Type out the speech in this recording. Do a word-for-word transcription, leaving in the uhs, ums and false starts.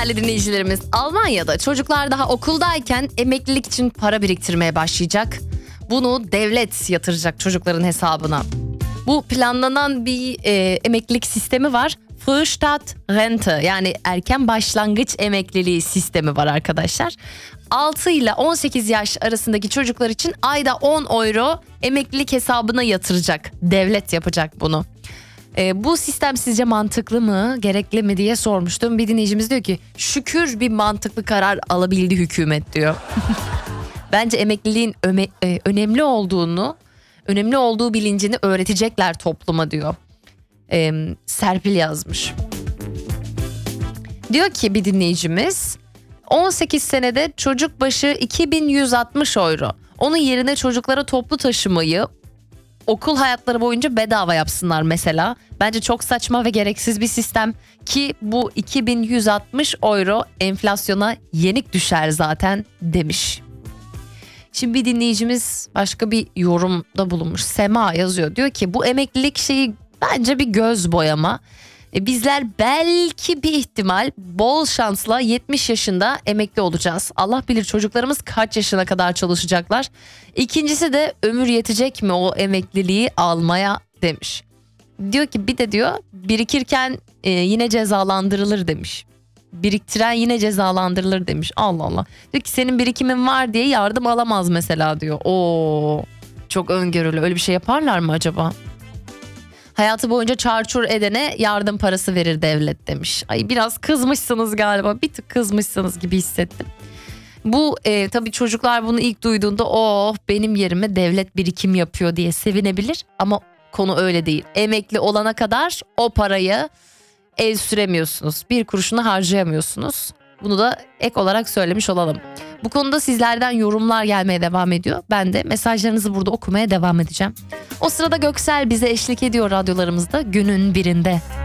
değerli dinleyicilerimiz, Almanya'da çocuklar daha okuldayken emeklilik için para biriktirmeye başlayacak. Bunu devlet yatıracak çocukların hesabına. Bu planlanan bir e, emeklilik sistemi var. Frühstart-Rente, yani erken başlangıç emekliliği sistemi var arkadaşlar. altı ile on sekiz yaş arasındaki çocuklar için ayda on euro emeklilik hesabına yatıracak. Devlet yapacak bunu. E, bu sistem sizce mantıklı mı, gerekli mi diye sormuştum. Bir dinleyicimiz diyor ki şükür bir mantıklı karar alabildi hükümet diyor. Bence emekliliğin öme, e, önemli olduğunu, önemli olduğu bilincini öğretecekler topluma diyor. E, Serpil yazmış. Diyor ki bir dinleyicimiz, on sekiz senede çocuk başı iki bin yüz altmış euro. Onun yerine çocuklara toplu taşımayı okul hayatları boyunca bedava yapsınlar mesela. Bence çok saçma ve gereksiz bir sistem ki bu iki bin yüz altmış euro enflasyona yenik düşer zaten demiş. Şimdi bir dinleyicimiz başka bir yorumda bulunmuş. Sema yazıyor, diyor ki bu emeklilik şeyi bence bir göz boyama. E bizler belki bir ihtimal bol şansla yetmiş yaşında emekli olacağız. Allah bilir çocuklarımız kaç yaşına kadar çalışacaklar. İkincisi de ömür yetecek mi o emekliliği almaya demiş. Diyor ki bir de diyor birikirken e, yine cezalandırılır demiş. Biriktiren yine cezalandırılır demiş. Allah Allah. Diyor ki senin birikimin var diye yardım alamaz mesela diyor. Oo, çok öngörülü, öyle bir şey yaparlar mı acaba? Hayatı boyunca çarçur edene yardım parası verir devlet demiş. Ay biraz kızmışsınız galiba, bir tık kızmışsınız gibi hissettim. Bu e, tabii çocuklar bunu ilk duyduğunda oh benim yerime devlet birikim yapıyor diye sevinebilir. Ama konu öyle değil. Emekli olana kadar o parayı el süremiyorsunuz. Bir kuruşunu harcayamıyorsunuz. Bunu da ek olarak söylemiş olalım. Bu konuda sizlerden yorumlar gelmeye devam ediyor. Ben de mesajlarınızı burada okumaya devam edeceğim. O sırada Göksel bize eşlik ediyor radyolarımızda günün birinde.